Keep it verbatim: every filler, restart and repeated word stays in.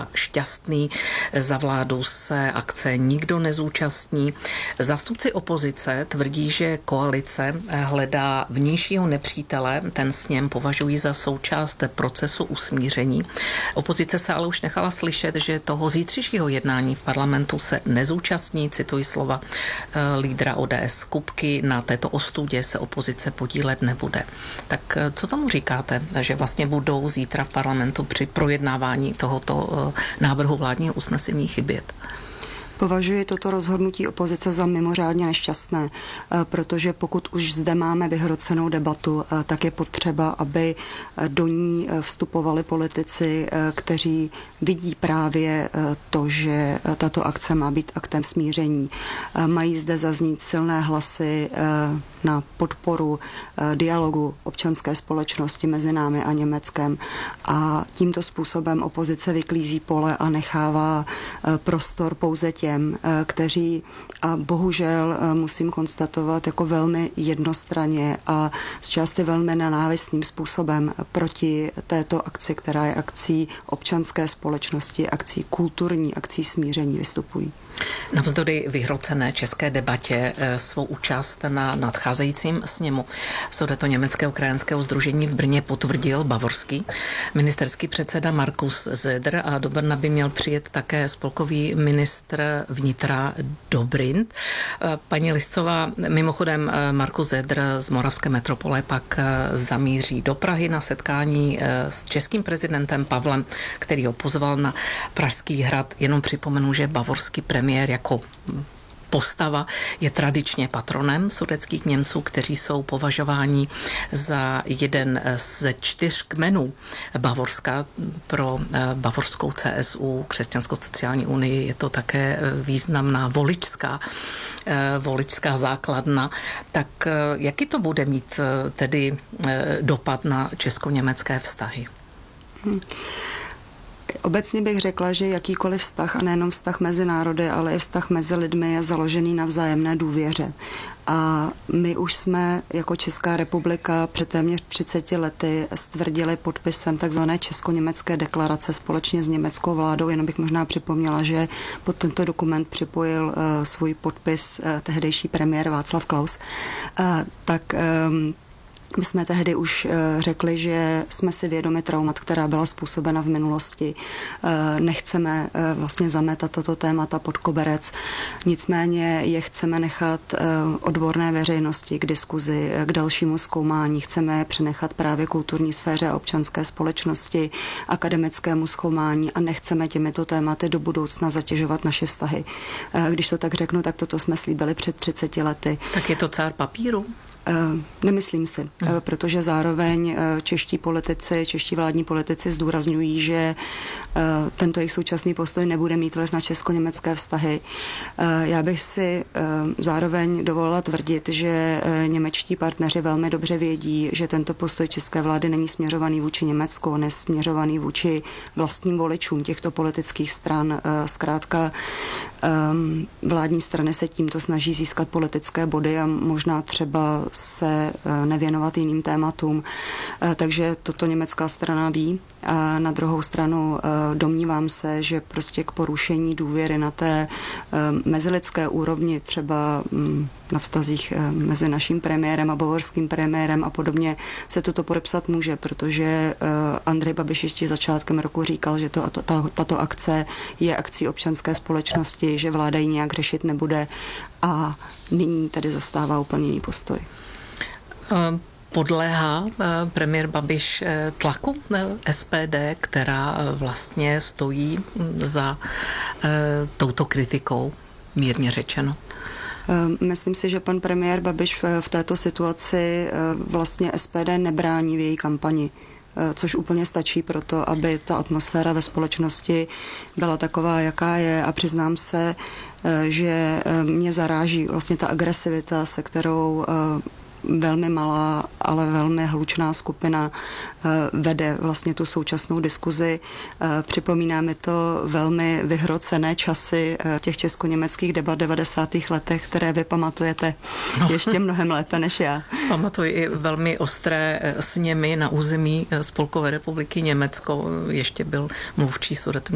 šťastný, za vládu se akce nikdo nezúčastní. Zástupci opozice tvrdí, že koalice hledá vnějšího nepřítele, ten sněm považují za součást procesu usmíření. Opozice se ale už nechala slyšet, že toho zítřejšího jednání v parlamentu se nezúčastní, cituji slova lídra O D S Kupky, na této ostudě se opozice podílet nebude. Tak co tomu říkáte, že vlastně budou zítra v parlamentu při projednávání tohoto návrhu vládního usnesení chybět? Považuji toto rozhodnutí opozice za mimořádně nešťastné, protože pokud už zde máme vyhrocenou debatu, tak je potřeba, aby do ní vstupovali politici, kteří vidí právě to, že tato akce má být aktem smíření. Mají zde zaznít silné hlasy na podporu dialogu občanské společnosti mezi námi a Německem a tímto způsobem opozice vyklízí pole a nechává prostor pouze těm, kteří a bohužel musím konstatovat jako velmi jednostranně a z části velmi nenávistným způsobem proti této akci, která je akcí občanské společnosti, akcí kulturní, akcí smíření vystupují. Navzdory vyhrocené české debatě svou účast na nadcházejícím sněmu Sudetoněmeckého krajanského sdružení v Brně potvrdil bavorský ministerský předseda Markus Söder a do Brna by měl přijet také spolkový ministr vnitra Dobrindt. Paní Liscová, mimochodem Markus Söder z moravské metropole pak zamíří do Prahy na setkání s českým prezidentem Pavlem, který ho pozval na Pražský hrad. Jenom připomenu, že bavorský premiér jako postava je tradičně patronem sudetských Němců, kteří jsou považováni za jeden ze čtyř kmenů Bavorska. Pro bavorskou C S U, Křesťanskou sociální unii, je to také významná voličská, voličská základna. Tak jaký to bude mít tedy dopad na česko-německé vztahy? Hmm. Obecně bych řekla, že jakýkoliv vztah, a nejenom vztah mezi národy, ale i vztah mezi lidmi je založený na vzájemné důvěře. A my už jsme jako Česká republika před téměř třiceti lety stvrdili podpisem takzvané česko-německé deklarace společně s německou vládou. Jenom bych možná připomněla, že pod tento dokument připojil uh, svůj podpis uh, tehdejší premiér Václav Klaus. Uh, tak um, My jsme tehdy už řekli, že jsme si vědomi traumat, která byla způsobena v minulosti. Nechceme vlastně zametat tato témata pod koberec, nicméně je chceme nechat odborné veřejnosti k diskuzi, k dalšímu zkoumání. Chceme je přenechat právě kulturní sféře a občanské společnosti, akademickému zkoumání a nechceme těmito tématy do budoucna zatěžovat naše vztahy. Když to tak řeknu, tak toto jsme slíbili před třiceti lety. Tak je to cár papíru? Nemyslím si, hmm. protože zároveň čeští politici, čeští vládní politici zdůrazňují, že tento jejich současný postoj nebude mít vliv na česko-německé vztahy. Já bych si zároveň dovolila tvrdit, že němečtí partneři velmi dobře vědí, že tento postoj české vlády není směřovaný vůči Německu, nesměřovaný vůči vlastním voličům těchto politických stran. Zkrátka vládní strany se tímto snaží získat politické body a možná třeba se nevěnovat jiným tématům. Takže toto německá strana ví. A na druhou stranu domnívám se, že prostě k porušení důvěry na té mezilidské úrovni, třeba na vztazích mezi naším premiérem a bavorským premiérem a podobně, se toto podepsat může, protože Andrej Babiš ještě začátkem roku říkal, že to, tato, tato akce je akcí občanské společnosti, že vláda ji nějak řešit nebude a nyní tedy zastává úplně jiný postoj. Podléhá premiér Babiš tlaku S P D, která vlastně stojí za touto kritikou, mírně řečeno? Myslím si, že pan premiér Babiš v této situaci vlastně S P D nebrání v její kampani, což úplně stačí pro to, aby ta atmosféra ve společnosti byla taková, jaká je, a přiznám se, že mě zaráží vlastně ta agresivita, se kterou velmi malá, ale velmi hlučná skupina vede vlastně tu současnou diskuzi. Připomíná mi to velmi vyhrocené časy těch česko-německých debat v devadesátých letech, které vy pamatujete no. ještě mnohem lépe než já. Pamatuji i velmi ostré sněmy na území Spolkové republiky Německo. Ještě byl mluvčí Sudetoněmecké